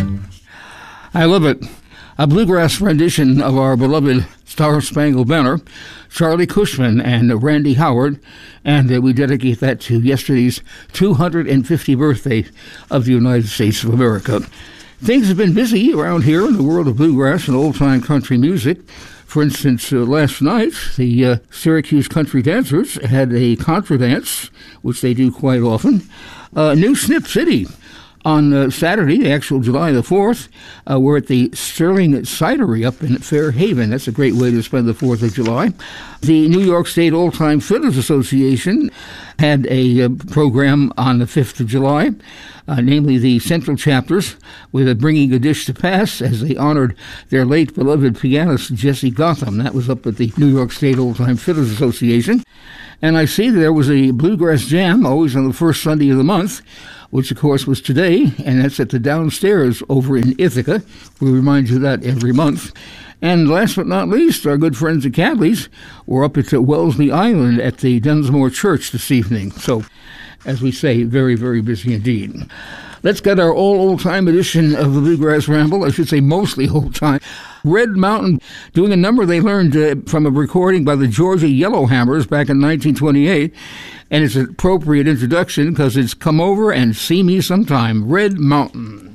I love it. A bluegrass rendition of our beloved Star Spangled Banner, Charlie Cushman and Randy Howard, and we dedicate that to yesterday's 250th birthday of the United States of America. Things have been busy around here in the world of bluegrass and old-time country music. For instance, last night, the Syracuse Country Dancers had a contra dance, which they do quite often. New Snip City. On Saturday, the actual July the 4th, we're at the Sterling Cidery up in Fairhaven. That's a great way to spend the 4th of July. The New York State Old-Time Fiddlers Association had a program on the 5th of July, namely the Central Chapters, with Bringing a Dish to Pass, as they honored their late beloved pianist, Jesse Gotham. That was up at the New York State Old-Time Fiddlers Association. And I see there was a Bluegrass Jam, always on the first Sunday of the month, which, of course, was today, and that's at the Downstairs over in Ithaca. We remind you of that every month. And last but not least, our good friends at Cadley's were up at Wellesley Island at the Dunsmore Church this evening. So, as we say, very, very busy indeed. Let's get our old-time edition of the Bluegrass Ramble. I should say mostly old-time. Red Mountain doing a number they learned from a recording by the Georgia Yellowhammers back in 1928. And it's an appropriate introduction because it's Come Over and See Me Sometime. Red Mountain.